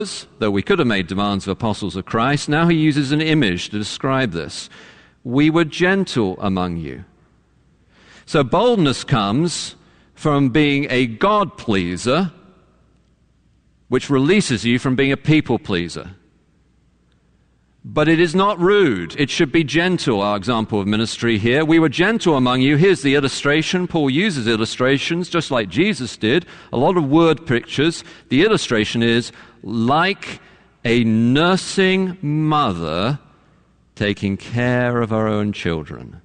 though we could have made demands of apostles of Christ, now he uses an image to describe this. We were gentle among you. So boldness comes from being a God pleaser, which releases you from being a people pleaser. But it is not rude. It should be gentle, our example of ministry here. We were gentle among you. Here's the illustration. Paul uses illustrations just like Jesus did. A lot of word pictures. The illustration is like a nursing mother taking care of her own children.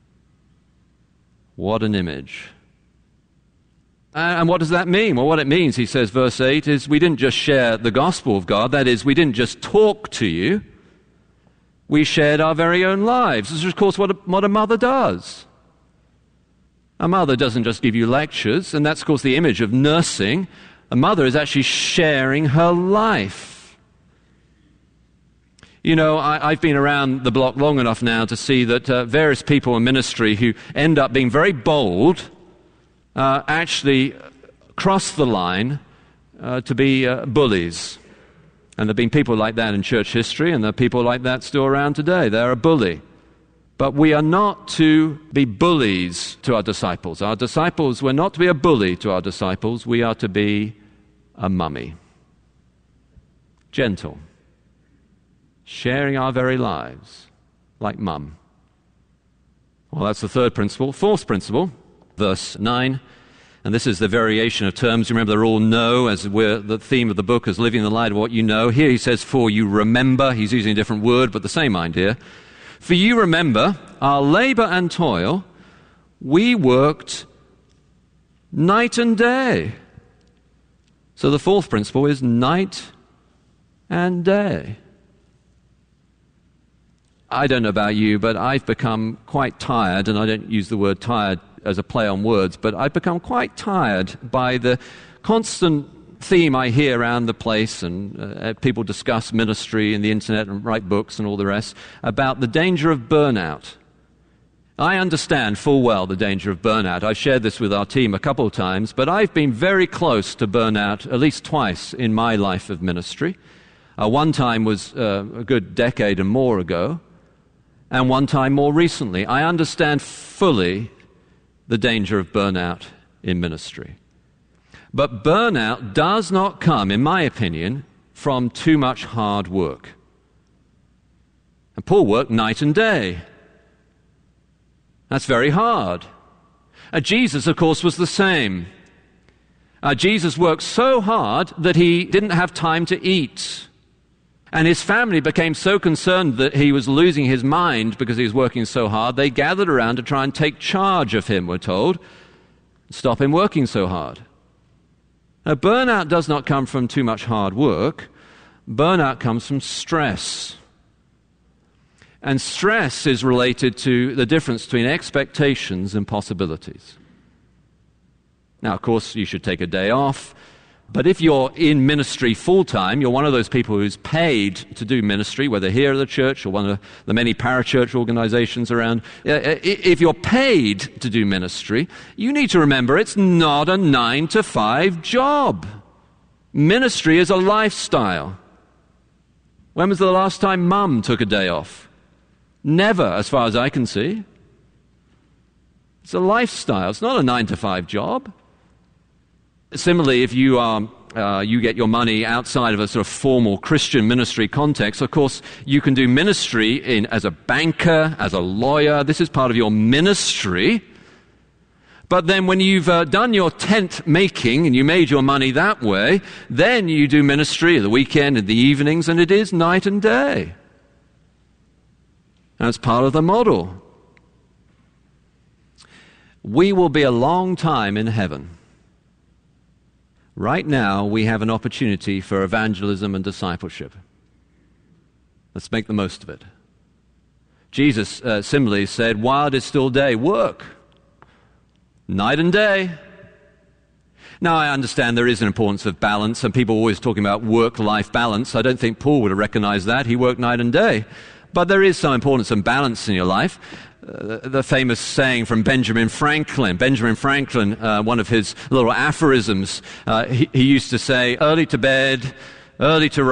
What an image. And what does that mean? Well, what it means, he says, verse 8, is we didn't just share the gospel of God. That is, we didn't just talk to you. We shared our very own lives. This is, of course, what a mother does. A mother doesn't just give you lectures, and that's, of course, the image of nursing. A mother is actually sharing her life. You know, I've been around the block long enough now to see that various people in ministry who end up being very bold actually cross the line to be bullies. And there have been people like that in church history, and there are people like that still around today. They're a bully. But we are not to be bullies to our disciples. We're not to be a bully to our disciples. We are to be a mummy. Gentle. Sharing our very lives like mum. Well, that's the third principle. Fourth principle, verse 9. And this is the variation of terms. Remember, they're all know, as the theme of the book is living in the light of what you know. Here he says, for you remember. He's using a different word, but the same idea. For you remember our labor and toil. We worked night and day. So the fourth principle is night and day. I don't know about you, but I've become quite tired, and I don't use the word tired as a play on words, but I've become quite tired by the constant theme I hear around the place, and people discuss ministry and the internet and write books and all the rest, about the danger of burnout. I understand full well the danger of burnout. I've shared this with our team a couple of times, but I've been very close to burnout at least twice in my life of ministry. One time was a good decade and more ago, and one time more recently. I understand fully the danger of burnout in ministry. But burnout does not come, in my opinion, from too much hard work. And Paul worked night and day. That's very hard. Jesus, of course, was the same. Jesus worked so hard that he didn't have time to eat. And his family became so concerned that he was losing his mind because he was working so hard, they gathered around to try and take charge of him, we're told, stop him working so hard. Now, burnout does not come from too much hard work. Burnout comes from stress. And stress is related to the difference between expectations and possibilities. Now, of course, you should take a day off. But if you're in ministry full-time, you're one of those people who's paid to do ministry, whether here at the church or one of the many parachurch organizations around. If you're paid to do ministry, you need to remember it's not a 9-to-5 job. Ministry is a lifestyle. When was the last time Mum took a day off? Never, as far as I can see. It's a lifestyle. It's not a 9-to-5 job. Similarly, if you get your money outside of a sort of formal Christian ministry context, of course, you can do ministry as a banker, as a lawyer. This is part of your ministry. But then when you've done your tent making and you made your money that way, then you do ministry at the weekend and the evenings, and it is night and day. And it's part of the model. We will be a long time in heaven. Right now, we have an opportunity for evangelism and discipleship. Let's make the most of it. Jesus similarly said, while it is still day, work. Night and day. Now, I understand there is an importance of balance, and people are always talking about work-life balance. I don't think Paul would have recognized that. He worked night and day. But there is some importance and balance in your life. The famous saying from Benjamin Franklin. Benjamin Franklin, one of his little aphorisms, he used to say, early to bed, early to